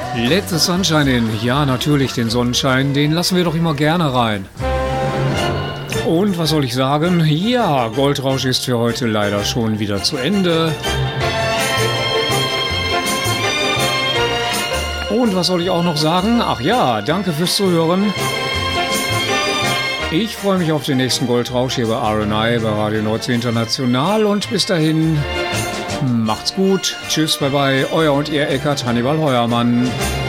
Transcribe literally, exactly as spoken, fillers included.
Let the Sunshine in. Ja, natürlich, den Sonnenschein, den lassen wir doch immer gerne rein. Und was soll ich sagen? Ja, Goldrausch ist für heute leider schon wieder zu Ende. Und was soll ich auch noch sagen? Ach ja, danke fürs Zuhören. Ich freue mich auf den nächsten Goldrausch hier bei R and I, bei Radio Nordsee International. Und bis dahin, macht's gut. Tschüss, bye bye. Euer und ihr Eckart Hannibal Heuermann.